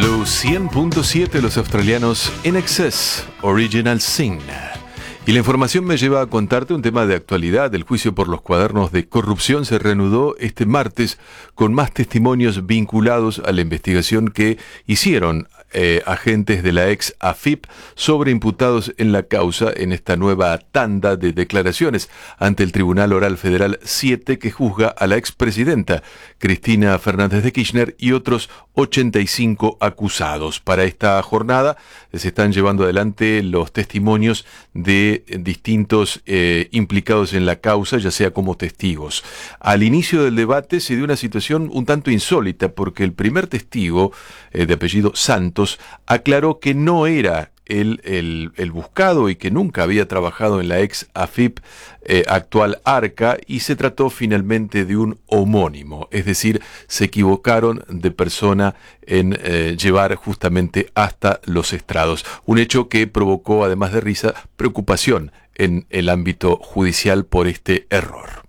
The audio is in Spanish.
Blue 100.7, los australianos In Excess, Original Sin. Y la información me lleva a contarte un tema de actualidad. El juicio por los cuadernos de corrupción se reanudó este martes con más testimonios vinculados a la investigación que hicieron agentes de la ex AFIP sobre imputados en la causa en esta nueva tanda de declaraciones ante el Tribunal Oral Federal 7 que juzga a la expresidenta Cristina Fernández de Kirchner y otros 85 acusados. Para esta jornada se están llevando adelante los testimonios de distintos implicados en la causa, ya sea como testigos. Al inicio del debate se dio una situación un tanto insólita porque el primer testigo, de apellido Santos, aclaró que no era el buscado y que nunca había trabajado en la ex AFIP, actual ARCA, y se trató finalmente de un homónimo, es decir, se equivocaron de persona en llevar justamente hasta los estrados. Un hecho que provocó, además de risa, preocupación en el ámbito judicial por este error.